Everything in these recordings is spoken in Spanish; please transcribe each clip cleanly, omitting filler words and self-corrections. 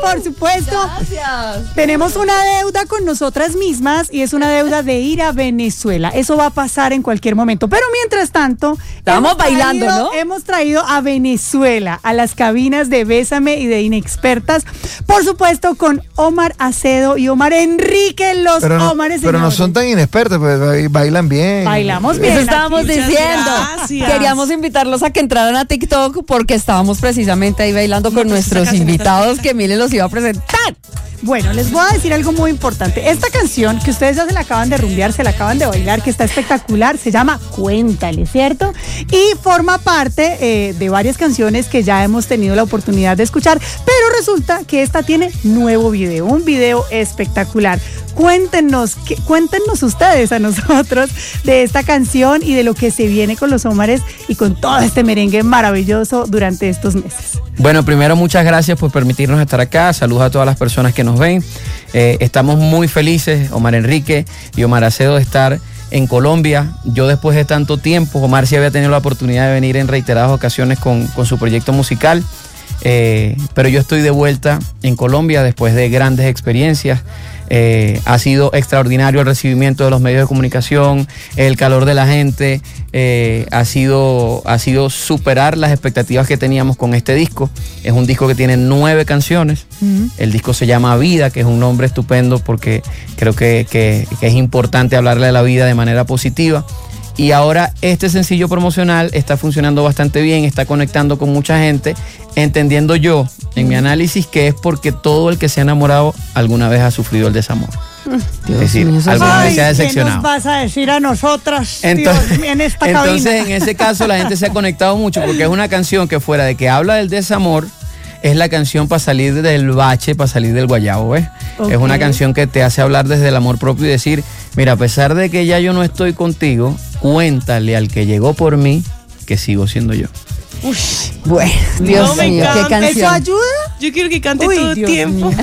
por supuesto. Gracias. Tenemos una deuda con nosotras mismas y es una deuda de ir a Venezuela. Eso va a pasar en cualquier momento. Pero mientras tanto, estábamos bailando, ¿no? Hemos traído a Venezuela, a las cabinas de Bésame y de Inexpertas. Por supuesto, con Omar Acedo y Omar Enrique, los Omares. Pero no son tan inexpertos, pues bailan bien. Bailamos bien. Eso estábamos diciendo. Gracias. Queríamos invitarlos a que entraran a TikTok porque estábamos precisamente ahí bailando con nuestros invitados que Mile los iba a presentar. Bueno, les voy a decir algo muy importante. Esta canción que ustedes ya se la acaban de rumbear, se la acaban de bailar, que está espectacular, se llama Cuéntale, ¿cierto? Y forma parte de varias canciones que ya hemos tenido la oportunidad de escuchar, pero resulta que esta tiene nuevo video, un video espectacular. Cuéntenos ustedes a nosotros de esta canción y de lo que se viene con los Omares y con todo este merengue maravilloso durante estos meses. Bueno, primero muchas gracias por permitirnos estar acá. Saludos a todas las personas que nos ven. Estamos muy felices, Omar Enrique y Omar Acedo, de estar en Colombia. Yo después de tanto tiempo, Omar sí había tenido la oportunidad de venir en reiteradas ocasiones con su proyecto musical, pero yo estoy de vuelta en Colombia después de grandes experiencias. Ha sido extraordinario el recibimiento de los medios de comunicación, el calor de la gente, ha sido superar las expectativas que teníamos con este disco. Es un disco que tiene 9 canciones. El disco se llama Vida, que es un nombre estupendo porque creo que es importante hablarle de la vida de manera positiva. Y ahora este sencillo promocional está funcionando bastante bien, está conectando con mucha gente, entendiendo yo, en mi análisis, que es porque todo el que se ha enamorado alguna vez ha sufrido el desamor. Es decir, alguna vez se ha decepcionado. ¿Qué nos vas a decir a nosotras, entonces, Dios, en esta cabina? Entonces, en ese caso, la gente se ha conectado mucho porque es una canción que, fuera de que habla del desamor, es la canción para salir del bache, para salir del guayabo, ¿ves? Okay. Es una canción que te hace hablar desde el amor propio y decir, mira, a pesar de que ya yo no estoy contigo, cuéntale al que llegó por mí que sigo siendo yo. Uy, bueno, Dios mío, qué canción. ¿Eso ayuda? Yo quiero que cante todo el tiempo.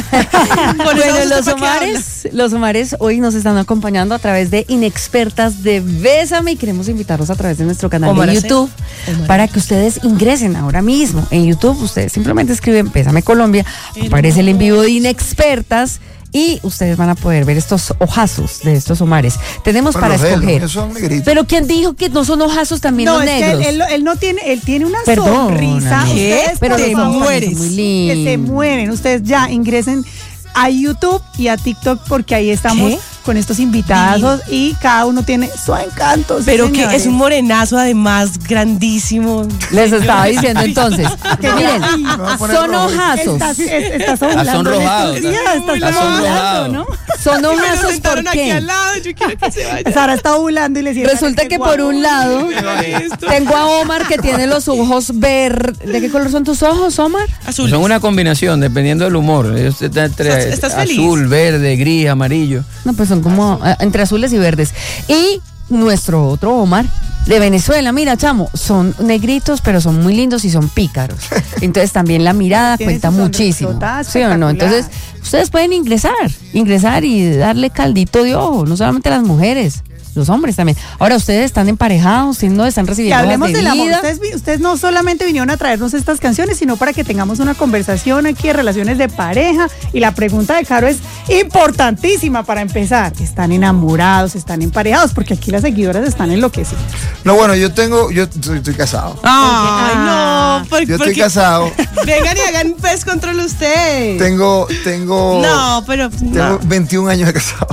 Bueno, los Omares hoy nos están acompañando a través de Inexpertas de Bésame y queremos invitarlos a través de nuestro canal de YouTube para que ustedes ingresen ahora mismo. En YouTube ustedes simplemente escriben Bésame Colombia, aparece el en vivo de Inexpertas y ustedes van a poder ver estos ojazos de estos Omares. Tenemos para escoger. Pero ¿quién dijo que no son ojazos también los negros? Él no tiene, él tiene una sonrisa. Pero te mueres. Muy lindo. Que se mueren. Ustedes ya ingresen a YouTube y a TikTok porque ahí estamos con estos invitados y cada uno tiene su encanto. Pero que es un morenazo además grandísimo. Les estaba diciendo entonces que miren, son ojazos. Estás sonrojado. ¿No? Son ojazos, ¿por qué? Yo quiero que se vaya. Sara está ovulando y le sienta. Resulta que por un lado tengo a Omar que tiene los ojos verdes. ¿De qué color son tus ojos, Omar? Azules. Son una combinación dependiendo del humor. Está entre azul, verde, gris, amarillo. No, pues son como entre azules y verdes. Y nuestro otro Omar de Venezuela, mira, chamo, son negritos, pero son muy lindos y son pícaros. Entonces también la mirada cuenta muchísimo. ¿Sí o no? Entonces, ustedes pueden ingresar y darle caldito de ojo, no solamente las mujeres. Los hombres también. Ahora, ustedes están emparejados, no están recibiendo hablemos del amor. Ustedes no solamente vinieron a traernos estas canciones, sino para que tengamos una conversación aquí de relaciones de pareja. Y la pregunta de Caro es importantísima para empezar. ¿Están enamorados? ¿Están emparejados? Porque aquí las seguidoras están enloquecidas. No, bueno, yo estoy casado. Ay, no. Yo estoy casado. Vengan y hagan pez control ustedes. Tengo 21 años de casado.